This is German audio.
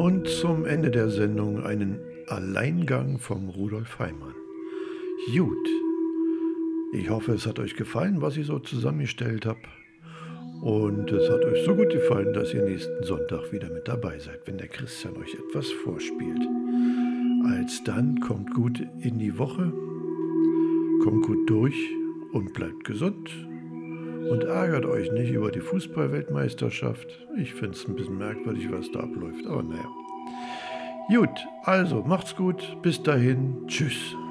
Und zum Ende der Sendung einen Alleingang vom Rudolf Heimann. Gut, ich hoffe, es hat euch gefallen, was ich so zusammengestellt habe. Und es hat euch so gut gefallen, dass ihr nächsten Sonntag wieder mit dabei seid, wenn der Christian euch etwas vorspielt. Alsdann kommt gut in die Woche, kommt gut durch und bleibt gesund. Und ärgert euch nicht über die Fußball-Weltmeisterschaft. Ich finde es ein bisschen merkwürdig, was da abläuft, aber naja. Gut, also macht's gut, bis dahin, tschüss.